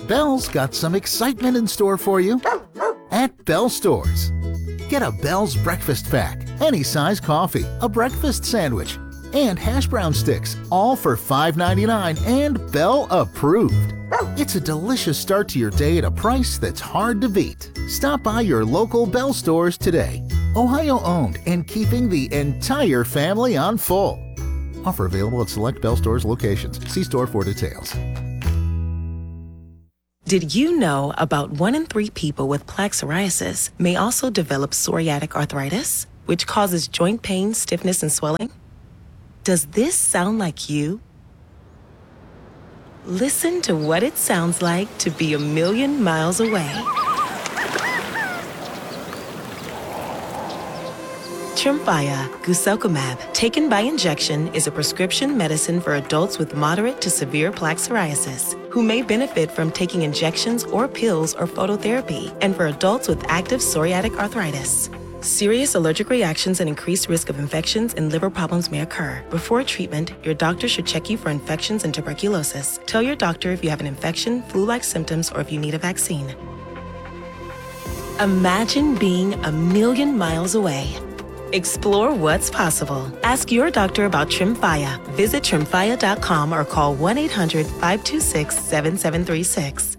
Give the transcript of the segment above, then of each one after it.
Bell's got some excitement in store for you at Bell Stores. Get a Bell's breakfast pack, any size coffee, a breakfast sandwich, and hash brown sticks, all for $5.99 and Bell approved. It's a delicious start to your day at a price that's hard to beat. Stop by your local Bell Stores today. Ohio owned and keeping the entire family on full. Offer available at select Bell Stores locations. See store for details. Did you know about 1 in 3 people with plaque psoriasis may also develop psoriatic arthritis, which causes joint pain, stiffness, and swelling? Does this sound like you? Listen to what it sounds like to be a million miles away. Tremfya guselkumab, taken by injection, is a prescription medicine for adults with moderate to severe plaque psoriasis who may benefit from taking injections or pills or phototherapy, and for adults with active psoriatic arthritis. Serious allergic reactions and increased risk of infections and liver problems may occur. Before treatment, your doctor should check you for infections and tuberculosis. Tell your doctor if you have an infection, flu-like symptoms, or if you need a vaccine. Imagine being a million miles away. Explore what's possible. Ask your doctor about Tremfya. Visit Tremfya.com or call 1-800-526-7736.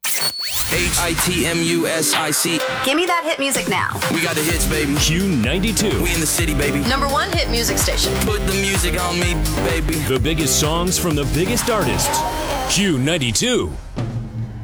HITMUSIC. Give me that hit music now. We got the hits, baby. Q92. We in the city, baby. #1 hit music station. Put the music on me, baby. The biggest songs from the biggest artists. Q92.